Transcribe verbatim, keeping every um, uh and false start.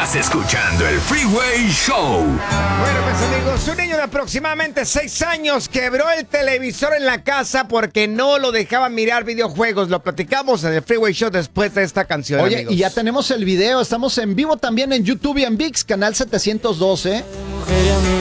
Estás escuchando el Freeway Show. Bueno, pues amigos, un niño de aproximadamente seis años quebró el televisor en la casa porque no lo dejaba mirar videojuegos. Lo platicamos en el Freeway Show después de esta canción, Oye, amigos. y ya tenemos el video. Estamos en vivo también en YouTube y en ViX, canal setecientos doce.